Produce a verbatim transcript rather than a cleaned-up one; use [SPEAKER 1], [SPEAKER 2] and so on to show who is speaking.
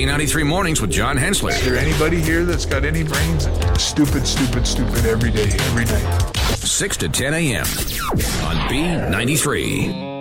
[SPEAKER 1] B ninety-three Mornings with John Hensley.
[SPEAKER 2] Is there anybody here that's got any brains? Stupid, stupid, stupid every day, every night.
[SPEAKER 1] six to ten a.m. on B ninety-three.